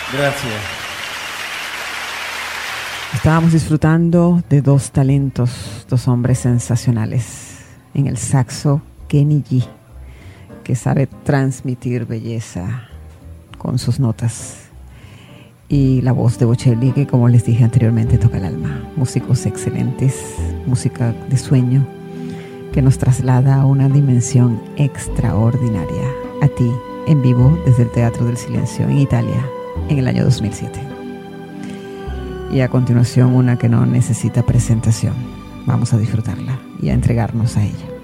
Gracias. Estábamos disfrutando de dos talentos, dos hombres sensacionales. En el saxo, Kenny G, que sabe transmitir belleza con sus notas. Y la voz de Bocelli, que como les dije anteriormente, toca el alma. Músicos excelentes, música de sueño, que nos traslada a una dimensión extraordinaria. A ti, en vivo, desde el Teatro del Silencio, en Italia, en el año 2007. Y a continuación una que no necesita presentación. Vamos a disfrutarla y a entregarnos a ella.